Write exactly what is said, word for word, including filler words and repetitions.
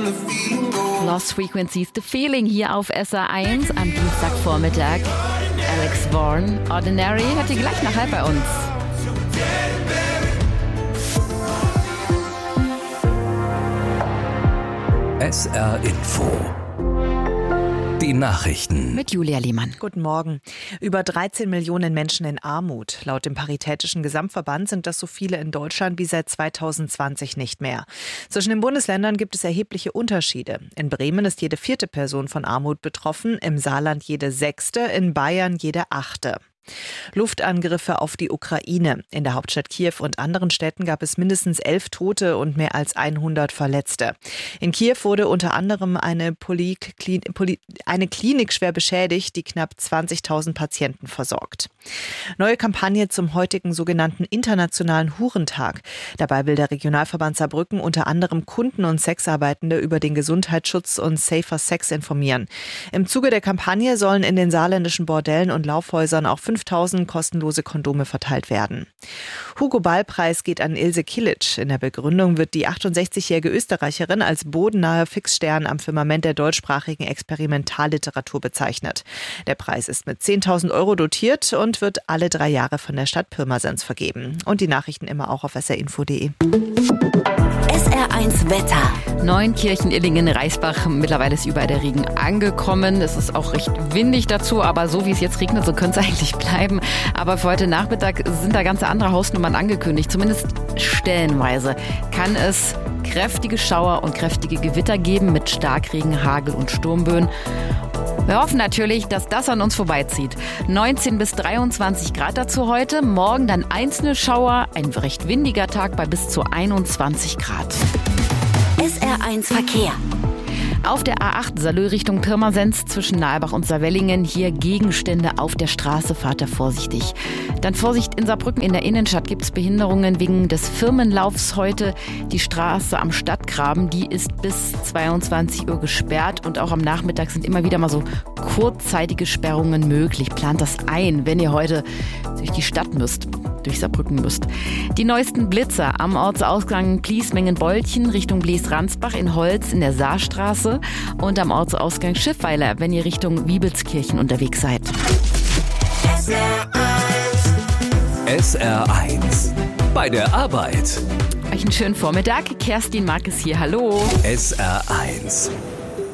Lost Frequencies, The Feeling hier auf S R eins am Dienstagvormittag. Alex Vaughn, Ordinary, hört ihr gleich nach halb bei uns. S R Info. Die Nachrichten. Mit Julia Lehmann. Guten Morgen. Über dreizehn Millionen Menschen in Armut. Laut dem Paritätischen Gesamtverband sind das so viele in Deutschland wie seit zweitausendzwanzig nicht mehr. Zwischen den Bundesländern gibt es erhebliche Unterschiede. In Bremen ist jede vierte Person von Armut betroffen, im Saarland jede sechste, in Bayern jede achte. Luftangriffe auf die Ukraine. In der Hauptstadt Kiew und anderen Städten gab es mindestens elf Tote und mehr als hundert Verletzte. In Kiew wurde unter anderem eine, Polyklin- Poly- eine Klinik schwer beschädigt, die knapp zwanzigtausend Patienten versorgt. Neue Kampagne zum heutigen sogenannten Internationalen Hurentag. Dabei will der Regionalverband Saarbrücken unter anderem Kunden und Sexarbeitende über den Gesundheitsschutz und Safer Sex informieren. Im Zuge der Kampagne sollen in den saarländischen Bordellen und Laufhäusern auch fünftausend kostenlose Kondome verteilt werden. Hugo-Ball-Preis geht an Ilse Kilic. In der Begründung wird die achtundsechzigjährige Österreicherin als bodennaher Fixstern am Firmament der deutschsprachigen Experimentalliteratur bezeichnet. Der Preis ist mit zehntausend Euro dotiert und wird alle drei Jahre von der Stadt Pirmasens vergeben. Und die Nachrichten immer auch auf s r info punkt d e. S R eins Wetter. Neunkirchen, Illingen, Reisbach. Mittlerweile ist überall der Regen angekommen. Es ist auch recht windig dazu, aber so wie es jetzt regnet, so könnte es eigentlich bleiben. Aber für heute Nachmittag sind da ganz andere Hausnummern angekündigt. Zumindest stellenweise kann es kräftige Schauer und kräftige Gewitter geben mit Starkregen, Hagel und Sturmböen. Wir hoffen natürlich, dass das an uns vorbeizieht. neunzehn bis dreiundzwanzig Grad dazu heute. Morgen dann einzelne Schauer. Ein recht windiger Tag bei bis zu einundzwanzig Grad. S R eins Verkehr. Auf der A acht Salö Richtung Pirmasens zwischen Nalbach und Saarwellingen. Hier Gegenstände auf der Straße, fahrt da vorsichtig. Dann Vorsicht in Saarbrücken, in der Innenstadt gibt es Behinderungen wegen des Firmenlaufs heute. Die Straße am Stadtgraben, die ist bis zweiundzwanzig Uhr gesperrt und auch am Nachmittag sind immer wieder mal so kurzzeitige Sperrungen möglich. Plant das ein, wenn ihr heute durch die Stadt müsst. durch Saarbrücken müsst. Die neuesten Blitzer am Ortsausgang Pliesmengen-Boltchen Richtung Blees-Ransbach in Holz in der Saarstraße und am Ortsausgang Schiffweiler, wenn ihr Richtung Wiebelskirchen unterwegs seid. S R eins. Bei der Arbeit. Euch einen schönen Vormittag. Kerstin Markes hier. Hallo. S R eins.